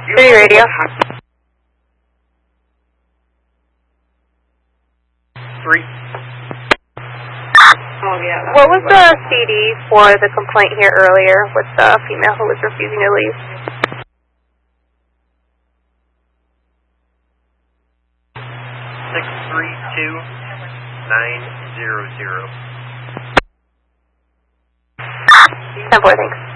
City radio. 3. Oh, yeah. What was the CD for the complaint here earlier with the female who was refusing to leave? 632900. 10-4, thanks.